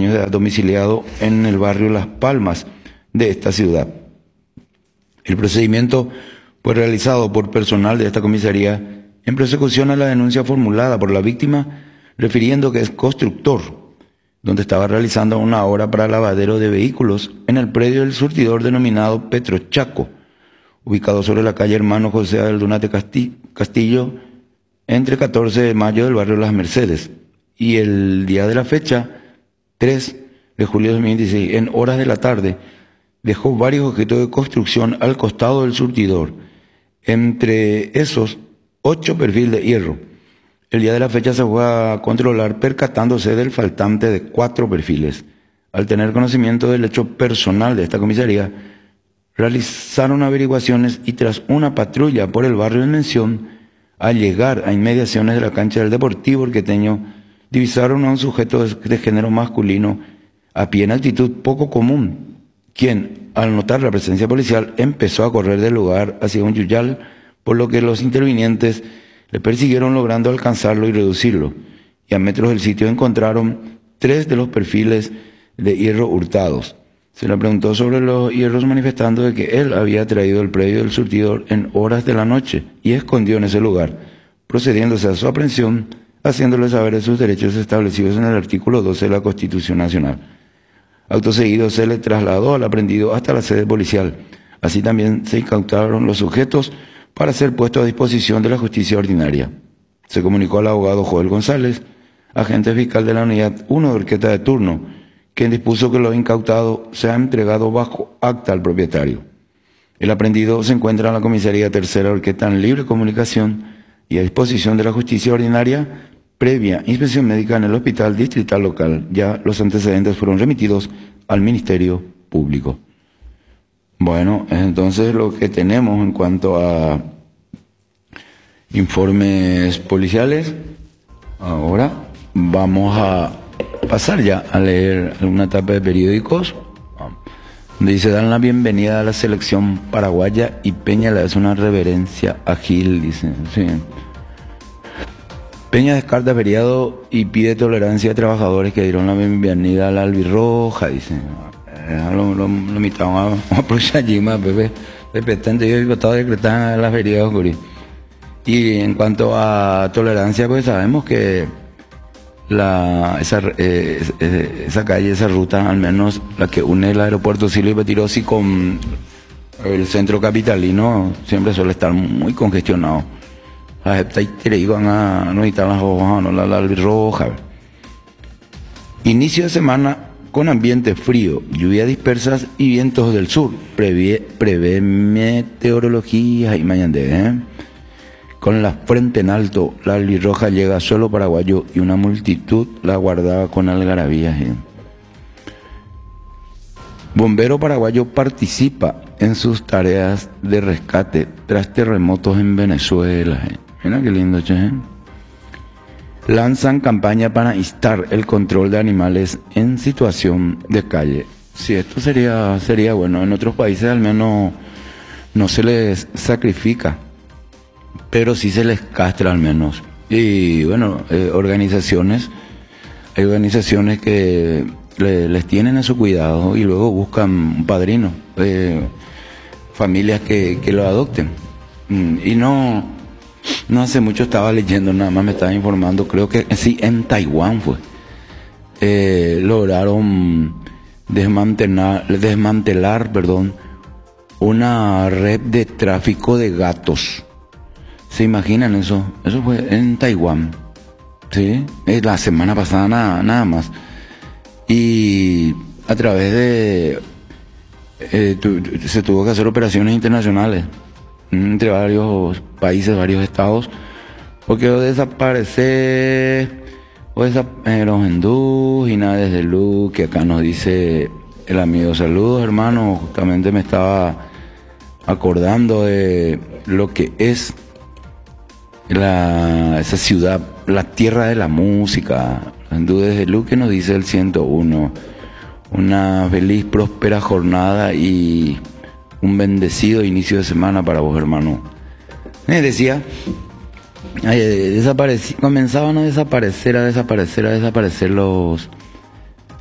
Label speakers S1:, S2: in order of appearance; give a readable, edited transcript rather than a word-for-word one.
S1: años de edad, domiciliado en el barrio Las Palmas de esta ciudad. El procedimiento fue realizado por personal de esta comisaría en persecución a la denuncia formulada por la víctima, refiriendo que es constructor, donde estaba realizando una obra para lavadero de vehículos en el predio del surtidor denominado Petrochaco, ubicado sobre la calle Hermano José del Dunate Castillo, entre 14 de mayo del barrio Las Mercedes, y el día de la fecha, 3 de julio de 2016, en horas de la tarde, dejó varios objetos de construcción al costado del surtidor, entre esos 8 perfiles de hierro. El día de la fecha se fue a controlar percatándose del faltante de 4 perfiles. Al tener conocimiento del hecho personal de esta comisaría, realizaron averiguaciones y tras una patrulla por el barrio en mención, al llegar a inmediaciones de la cancha del Deportivo Orqueteño, divisaron a un sujeto de género masculino a pie en actitud poco común, quien, al notar la presencia policial, empezó a correr del lugar hacia un yuyal, por lo que los intervinientes le persiguieron logrando alcanzarlo y reducirlo, y a metros del sitio encontraron 3 de los perfiles de hierro hurtados. Se le preguntó sobre los hierros, manifestando de que él había traído el predio del surtidor en horas de la noche y escondió en ese lugar, procediéndose a su aprehensión, haciéndole saber de sus derechos establecidos en el artículo 12 de la Constitución Nacional. Acto seguido se le trasladó al aprehendido hasta la sede policial. Así también se incautaron los sujetos para ser puestos a disposición de la justicia ordinaria. Se comunicó al abogado Joel González, agente fiscal de la unidad 1 de Orqueta de turno, quien dispuso que lo incautado sea entregado bajo acta al propietario. El aprehendido se encuentra en la comisaría tercera Orqueta en libre comunicación y a disposición de la justicia ordinaria, previa inspección médica en el hospital distrital local. Ya los antecedentes fueron remitidos al Ministerio Público. Bueno, entonces lo que tenemos en cuanto a informes policiales. Ahora vamos a pasar ya a leer alguna etapa de periódicos, donde dice: dan la bienvenida a la selección paraguaya y Peña le hace una reverencia a Gil, dice. Sí. Peña descarta feriado y pide tolerancia a trabajadores que dieron la bienvenida a la albirroja, dice. Lo invitamos a aprovechar allí más, Pepe. Repetente, yo he votado decretar la feriado, Curi. Y en cuanto a tolerancia, pues sabemos que esa calle, esa ruta, al menos la que une el aeropuerto Silvio Petirosi con el centro capitalino, siempre suele estar muy congestionado. Las iban a no necesitar las hojas, no la albirroja. Inicio de semana con ambiente frío, lluvias dispersas y vientos del sur. Prevé meteorología y mañana. Con la frente en alto, la albirroja llega a suelo paraguayo y una multitud la guardaba con algarabías. Bombero paraguayo participa en sus tareas de rescate tras terremotos en Venezuela. Mira qué lindo, che. Lanzan campaña para instar el control de animales en situación de calle. Sí, esto sería bueno. En otros países al menos no se les sacrifica, pero sí se les castra al menos. Y bueno, hay organizaciones que les tienen a su cuidado y luego buscan un padrino, familias que lo adopten. Y no hace mucho estaba leyendo, nada más me estaba informando, creo que sí, en Taiwán lograron desmantelar, una red de tráfico de gatos. ¿Se imaginan eso? Eso fue en Taiwán, ¿sí? La semana pasada nada más. Y a través de... se tuvo que hacer operaciones internacionales entre varios países, varios estados, porque desaparecieron indígenas desde Lu, que acá nos dice el amigo. Saludos, hermano. Justamente me estaba acordando de lo que es esa ciudad, la tierra de la música, desde Lu, que nos dice el 101. Una feliz, próspera jornada y un bendecido inicio de semana para vos, hermano. Decía, comenzaban a desaparecer